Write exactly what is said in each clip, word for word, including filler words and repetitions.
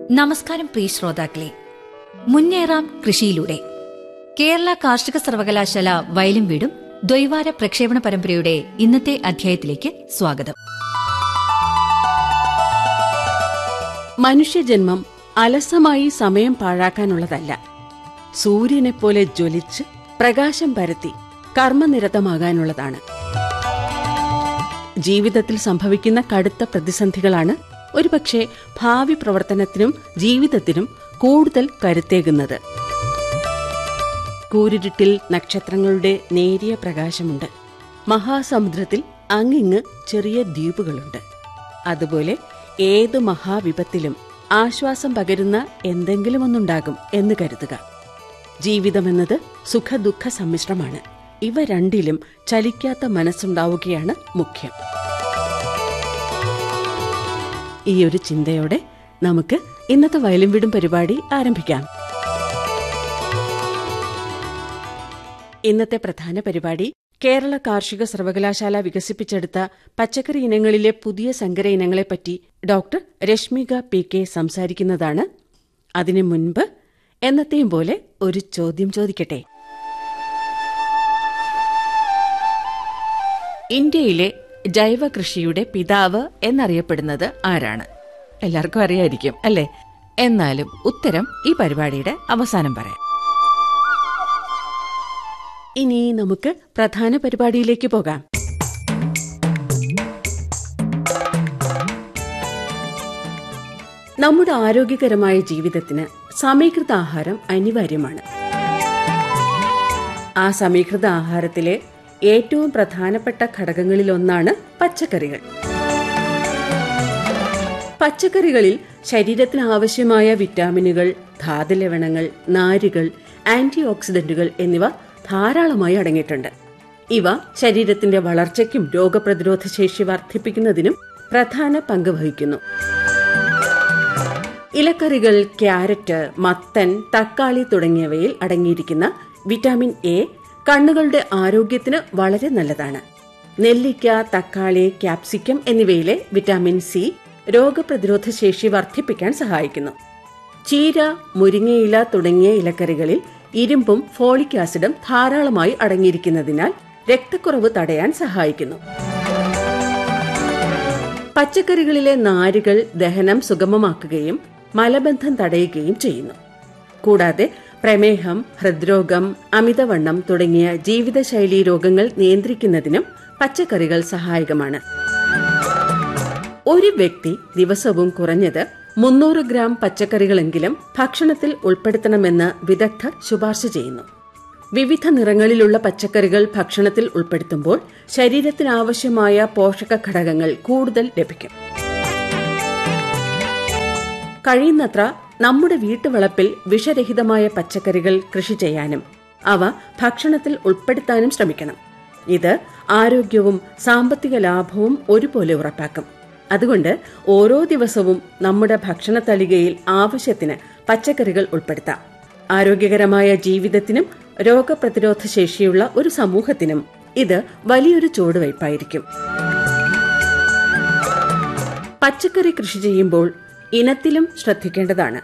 നമസ്കാരം പ്രിയ ശ്രോതാക്കളെ, മുന്നേറാം കൃഷിയിലൂടെ കേരള കാർഷിക സർവകലാശാല വയലും വീടും ദ്വൈവാര പ്രക്ഷേപണ പരമ്പരയുടെ ഇന്നത്തെ അധ്യായത്തിലേക്ക് സ്വാഗതം. മനുഷ്യജന്മം അലസമായി സമയം പാഴാക്കാനുള്ളതല്ല. സൂര്യനെപ്പോലെ ജ്വലിച്ച് പ്രകാശം പരത്തി കർമ്മനിരതമാകാനുള്ളതാണ്. ജീവിതത്തിൽ സംഭവിക്കുന്ന കടുത്ത പ്രതിസന്ധികളാണ് ഒരുപക്ഷെ ഭാവി പ്രവർത്തനത്തിനും ജീവിതത്തിനും കൂടുതൽ കരുത്തേകുന്നത്. കൂരിരുട്ടിൽ നക്ഷത്രങ്ങളുടെ നേരിയ പ്രകാശമുണ്ട്. മഹാസമുദ്രത്തിൽ അങ്ങിങ്ങ് ചെറിയ ദ്വീപുകളുണ്ട്. അതുപോലെ ഏത് മഹാവിപത്തിലും ആശ്വാസം പകരുന്ന എന്തെങ്കിലും ഒന്നുണ്ടാകും എന്ന് കരുതുക. ജീവിതമെന്നത് സുഖദുഃഖ സമ്മിശ്രമാണ്. ഇവ രണ്ടിലും ചലിക്കാത്ത മനസ്സുണ്ടാവുകയാണ് മുഖ്യം. ഈ ഒരു ചിന്തയോടെ നമുക്ക് ഇന്നത്തെ വയലും വീടും പരിപാടി ആരംഭിക്കാം. ഇന്നത്തെ പ്രധാന പരിപാടി കേരള കാർഷിക സർവകലാശാല വികസിപ്പിച്ചെടുത്ത പച്ചക്കറി ഇനങ്ങളിലെ പുതിയ സങ്കര ഇനങ്ങളെപ്പറ്റി ഡോക്ടർ രശ്മിക പി കെ സംസാരിക്കുന്നതാണ്. അതിനു മുൻപ് എന്നത്തെയും പോലെ ഒരു ചോദ്യം ചോദിക്കട്ടെ. ഇന്ത്യയിലെ ജൈവ കൃഷിയുടെ പിതാവ് എന്നറിയപ്പെടുന്നത് ആരാണ്? എല്ലാവർക്കും അറിയായിരിക്കും അല്ലേ? എന്നാലും ഉത്തരം ഈ പരിപാടിയുടെ അവസാനം പറയാം. ഇനി നമുക്ക് പ്രധാന പരിപാടിയിലേക്ക് പോകാം. നമ്മുടെ ആരോഗ്യകരമായ ജീവിതത്തിന് സമീകൃത ആഹാരം അനിവാര്യമാണ്. ആ സമീകൃത ആഹാരത്തിലെ ഏറ്റവും പ്രധാനപ്പെട്ട ഘടകങ്ങളിലൊന്നാണ് പച്ചക്കറികൾ. പച്ചക്കറികളിൽ ശരീരത്തിന് ആവശ്യമായ വിറ്റാമിനുകൾ, ധാതുലവണങ്ങൾ, നാരുകൾ, ആന്റി ഓക്സിഡന്റുകൾ എന്നിവ ധാരാളമായി അടങ്ങിയിട്ടുണ്ട്. ഇവ ശരീരത്തിന്റെ വളർച്ചയ്ക്കും രോഗപ്രതിരോധ ശേഷി വർദ്ധിപ്പിക്കുന്നതിനും പ്രധാന പങ്ക് വഹിക്കുന്നു. ഇലക്കറികൾ, ക്യാരറ്റ്, മത്തൻ, തക്കാളി തുടങ്ങിയവയിൽ അടങ്ങിയിരിക്കുന്ന വിറ്റാമിൻ എ കണ്ണുകളുടെ ആരോഗ്യത്തിന് വളരെ നല്ലതാണ്. നെല്ലിക്ക, തക്കാളി, ക്യാപ്സിക്കം എന്നിവയിലെ വിറ്റാമിൻ സി രോഗപ്രതിരോധ ശേഷി വർദ്ധിപ്പിക്കാൻ സഹായിക്കുന്നു. ചീര, മുരിങ്ങയില തുടങ്ങിയ ഇലക്കറികളിൽ ഇരുമ്പും ഫോളിക് ആസിഡും ധാരാളമായി അടങ്ങിയിരിക്കുന്നതിനാൽ രക്തക്കുറവ് തടയാൻ സഹായിക്കുന്നു. പച്ചക്കറികളിലെ നാരുകൾ ദഹനം സുഗമമാക്കുകയും മലബന്ധം തടയുകയും ചെയ്യുന്നു. കൂടാതെ പ്രമേഹം, ഹൃദ്രോഗം, അമിതവണ്ണം തുടങ്ങിയ ജീവിതശൈലീ രോഗങ്ങൾ നിയന്ത്രിക്കുന്നതിനും പച്ചക്കറികൾ സഹായകമാണ്. ഒരു വ്യക്തി ദിവസവും കുറഞ്ഞത് മുന്നൂറ് ഗ്രാം പച്ചക്കറികളെങ്കിലും ഭക്ഷണത്തിൽ ഉൾപ്പെടുത്തണമെന്ന് വിദഗ്ധർ ശുപാർശ ചെയ്യുന്നു. വിവിധ നിറങ്ങളിലുള്ള പച്ചക്കറികൾ ഭക്ഷണത്തിൽ ഉൾപ്പെടുത്തുമ്പോൾ ശരീരത്തിനാവശ്യമായ പോഷക ഘടകങ്ങൾ കൂടുതൽ ലഭിക്കും. കഴിയുന്നത്ര നമ്മുടെ വീട്ടുവളപ്പിൽ വിഷരഹിതമായ പച്ചക്കറികൾ കൃഷി ചെയ്യാനും അവ ഭക്ഷണത്തിൽ ഉൾപ്പെടുത്താനും ശ്രമിക്കണം. ഇത് ആരോഗ്യവും സാമ്പത്തിക ലാഭവും ഒരുപോലെ ഉറപ്പാക്കും. അതുകൊണ്ട് ഓരോ ദിവസവും നമ്മുടെ ഭക്ഷണ തളികയിൽ ആവശ്യത്തിന് പച്ചക്കറികൾ ഉൾപ്പെടുത്താം. ആരോഗ്യകരമായ ജീവിതത്തിനും രോഗപ്രതിരോധ ശേഷിയുള്ള ഒരു സമൂഹത്തിനും ഇത് വലിയൊരു ചുവടുവയ്പായിരിക്കും. പച്ചക്കറി കൃഷി ചെയ്യുമ്പോൾ ഇനത്തിലും ശ്രദ്ധിക്കേണ്ടതാണ്.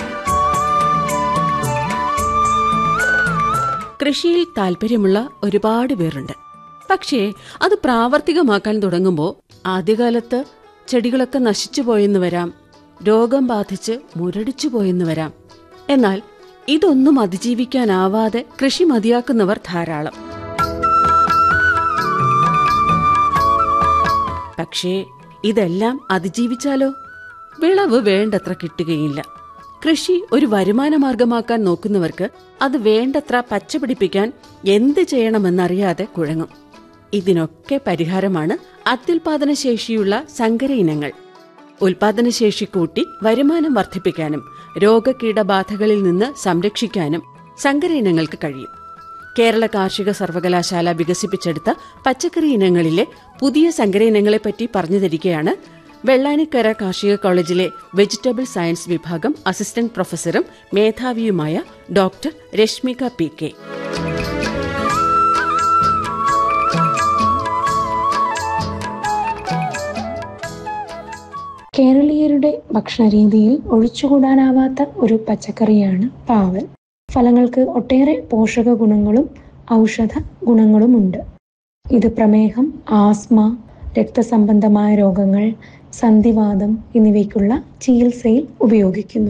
കൃഷിയിൽ താല്പര്യമുള്ള ഒരുപാട് പേരുണ്ട്. പക്ഷേ അത് പ്രാവർത്തികമാക്കാൻ തുടങ്ങുമ്പോൾ ആദ്യകാലത്ത് ചെടികളൊക്കെ നശിച്ചുപോയെന്ന് വരാം, രോഗം ബാധിച്ച് മുരടിച്ചു പോയെന്ന് വരാം. എന്നാൽ ഇതൊന്നും അതിജീവിക്കാനാവാതെ കൃഷി മതിയാക്കുന്നവർ ധാരാളം. പക്ഷേ ഇതെല്ലാം അതിജീവിച്ചാലോ? വിളവ് വേണ്ടത്ര കിട്ടുകയില്ല. കൃഷി ഒരു വരുമാന മാർഗമാക്കാൻ നോക്കുന്നവർക്ക് അത് വേണ്ടത്ര പച്ചപിടിപ്പിക്കാൻ എന്ത് ചെയ്യണമെന്നറിയാതെ കുഴങ്ങും. ഇതിനൊക്കെ പരിഹാരമാണ് അത്യുൽപാദന ശേഷിയുള്ള സങ്കര ഇനങ്ങൾ. ഉൽപാദനശേഷി കൂട്ടി വരുമാനം വർദ്ധിപ്പിക്കാനും രോഗകീടബാധകളിൽ നിന്ന് സംരക്ഷിക്കാനും സങ്കര ഇനങ്ങൾക്ക് കഴിയും. കേരള കാർഷിക സർവകലാശാല വികസിപ്പിച്ചെടുത്ത പച്ചക്കറി ഇനങ്ങളിലെ പുതിയ സങ്കര ഇനങ്ങളെപ്പറ്റി പറഞ്ഞു തരികയാണ് വെള്ളാനിക്കര കാർഷിക കോളേജിലെ വെജിറ്റബിൾ സയൻസ് വിഭാഗം assistant പ്രൊഫസറും മേധാവിയുമായ doctor Rashmika P K. കേരളീയരുടെ ഭക്ഷണരീതിയിൽ ഒഴിച്ചുകൂടാനാവാത്ത ഒരു പച്ചക്കറിയാണ് പാവൽ. ഫലങ്ങൾക്ക് ഒട്ടേറെ പോഷക ഗുണങ്ങളും ഔഷധ ഗുണങ്ങളുമുണ്ട്. ഇത് പ്രമേഹം, ആസ്മ, രക്തസംബന്ധമായ രോഗങ്ങൾ, സന്ധിവാതം എന്നിവയ്ക്കുള്ള ചികിത്സയിൽ ഉപയോഗിക്കുന്നു.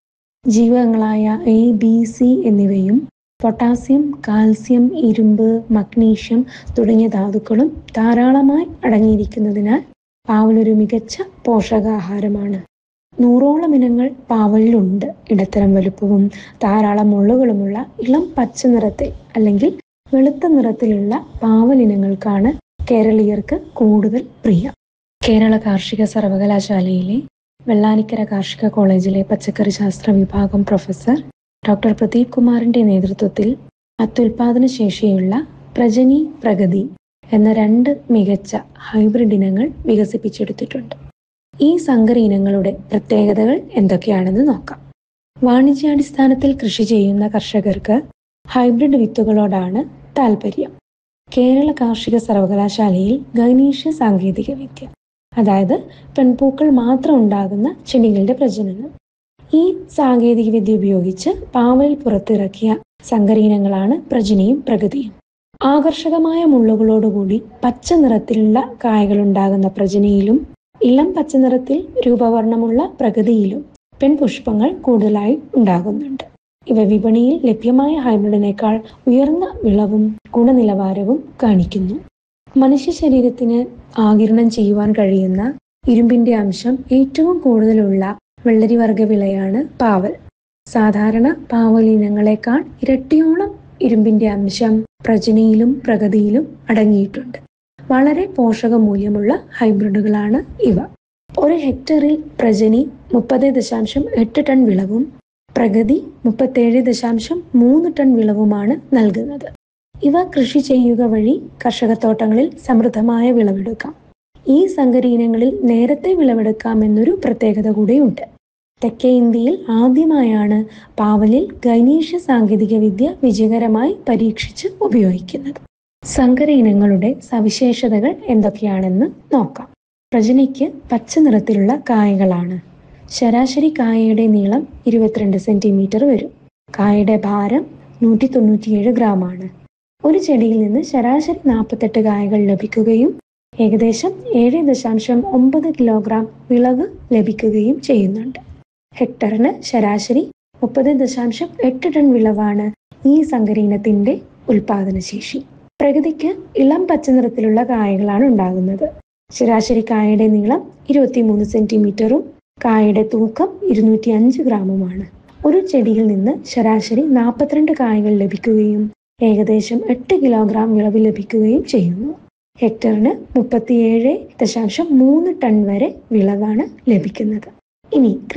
ജീവകങ്ങളായ എ, ബി, സി എന്നിവയും പൊട്ടാസ്യം, കാൽസ്യം, ഇരുമ്പ്, മഗ്നീഷ്യം തുടങ്ങിയ ധാതുക്കളും ധാരാളമായി അടങ്ങിയിരിക്കുന്നതിനാൽ പാവൽ ഒരു മികച്ച പോഷകാഹാരമാണ്. നൂറോളം ഇനങ്ങൾ പാവലിലുണ്ട്. ഇടത്തരം വലുപ്പവും ധാരാളം മുള്ളുകളുമുള്ള ഇളം പച്ച നിറത്തിൽ അല്ലെങ്കിൽ വെളുത്ത നിറത്തിലുള്ള പാവൽ ഇനങ്ങൾക്കാണ് കേരളീയർക്ക് കൂടുതൽ പ്രിയം. കേരള കാർഷിക സർവകലാശാലയിലെ വെള്ളാനിക്കര കാർഷിക കോളേജിലെ പച്ചക്കറി ശാസ്ത്ര വിഭാഗം പ്രൊഫസർ ഡോക്ടർ പ്രദീപ് കുമാറിന്റെ നേതൃത്വത്തിൽ അത്യുൽപാദന ശേഷിയുള്ള പ്രജനി, പ്രഗതി എന്ന രണ്ട് മികച്ച ഹൈബ്രിഡ് ഇനങ്ങൾ വികസിപ്പിച്ചെടുത്തിട്ടുണ്ട്. ഈ സങ്കര ഇനങ്ങളുടെ പ്രത്യേകതകൾ എന്തൊക്കെയാണെന്ന് നോക്കാം. വാണിജ്യാടിസ്ഥാനത്തിൽ കൃഷി ചെയ്യുന്ന കർഷകർക്ക് ഹൈബ്രിഡ് വിത്തുകളോടാണ് താല്പര്യം. കേരള കാർഷിക സർവകലാശാലയിൽ ഗൈനീഷ്യ സാങ്കേതിക വിദ്യ, അതായത് പെൺപൂക്കൾ മാത്രം ഉണ്ടാകുന്ന ചെടികളുടെ പ്രജനനം, ഈ സാങ്കേതിക വിദ്യ ഉപയോഗിച്ച് പാവലിൽ പുറത്തിറക്കിയ സങ്കര ഇനങ്ങളാണ് പ്രജനിയും പ്രഗതിയും. ആകർഷകമായ മുള്ളുകളോടുകൂടി പച്ച നിറത്തിലുള്ള കായകളുണ്ടാകുന്ന പ്രജനിയിലും ഇളം പച്ച നിറത്തിൽ രൂപവർണ്ണമുള്ള പ്രഗതിയിലും പെൺപുഷ്പങ്ങൾ കൂടുതലായി ഉണ്ടാകുന്നുണ്ട്. ഇവ വിപണിയിൽ ലഭ്യമായ ഹൈബ്രിഡിനേക്കാൾ ഉയർന്ന വിളവും ഗുണനിലവാരവും കാണിക്കുന്നു. മനുഷ്യ ശരീരത്തിന് ആഗിരണം ചെയ്യുവാൻ കഴിയുന്ന ഇരുമ്പിന്റെ അംശം ഏറ്റവും കൂടുതലുള്ള വെള്ളരിവർഗ വിളയാണ് പാവൽ. സാധാരണ പാവൽ ഇനങ്ങളെക്കാൾ ഇരട്ടിയോളം ഇരുമ്പിന്റെ അംശം പ്രജനിയിലും പ്രഗതിയിലും അടങ്ങിയിട്ടുണ്ട്. വളരെ പോഷകമൂല്യമുള്ള ഹൈബ്രിഡുകളാണ് ഇവ. ഒരു ഹെക്ടറിൽ പ്രജനി മുപ്പത് ദശാംശം എട്ട് ടൺ വിളവും പ്രഗതി മുപ്പത്തേഴ് ദശാംശം മൂന്ന് ടൺ വിളവുമാണ് നൽകുന്നത്. ഇവ കൃഷി ചെയ്യുക വഴി കർഷകത്തോട്ടങ്ങളിൽ സമൃദ്ധമായ വിളവെടുക്കാം. ഈ സങ്കര ഇനങ്ങളിൽ നേരത്തെ വിളവെടുക്കാമെന്നൊരു പ്രത്യേകത കൂടിയുണ്ട്. തെക്കേ ഇന്ത്യയിൽ ആദ്യമായാണ് പാവലിൽ ഗൈനീഷ്യ സാങ്കേതിക വിദ്യ വിജയകരമായി പരീക്ഷിച്ച് ഉപയോഗിക്കുന്നത്. സങ്കര ഇനങ്ങളുടെ സവിശേഷതകൾ എന്തൊക്കെയാണെന്ന് നോക്കാം. പ്രജനയ്ക്ക് പച്ച നിറത്തിലുള്ള കായകളാണ്. ശരാശരി കായയുടെ നീളം ഇരുപത്തിരണ്ട് സെന്റിമീറ്റർ വരും. കായയുടെ ഭാരം നൂറ്റി തൊണ്ണൂറ്റിയേഴ് ഗ്രാമാണ്. ഒരു ചെടിയിൽ നിന്ന് ശരാശരി നാൽപ്പത്തെട്ട് കായകൾ ലഭിക്കുകയും ഏകദേശം ഏഴ് ദശാംശം ഒമ്പത് കിലോഗ്രാം വിളവ് ലഭിക്കുകയും ചെയ്യുന്നുണ്ട്. ഹെക്ടറിന് ശരാശരി മുപ്പത് ദശാംശം എട്ട് ടൺ വിളവാണ് ഈ സങ്കര ഇനത്തിന്റെ ഉൽപാദനശേഷി. പ്രഗതിക്ക് ഇളം പച്ച നിറത്തിലുള്ള കായകളാണ് ഉണ്ടാകുന്നത്. ശരാശരി കായയുടെ നീളം ഇരുപത്തിമൂന്ന് സെന്റിമീറ്ററും കായയുടെ തൂക്കം ഇരുന്നൂറ്റി അഞ്ച് ഗ്രാമുമാണ്. ഒരു ചെടിയിൽ നിന്ന് ശരാശരി നാൽപ്പത്തിരണ്ട് കായകൾ ലഭിക്കുകയും ഏകദേശം എട്ട് കിലോഗ്രാം വിളവ് ലഭിക്കുകയും ചെയ്യുന്നു. ഹെക്ടറിന് മുപ്പത്തിയേഴ് ദശാംശം മൂന്ന് ടൺ വരെ വിളവാണ് ലഭിക്കുന്നത്. ഇനി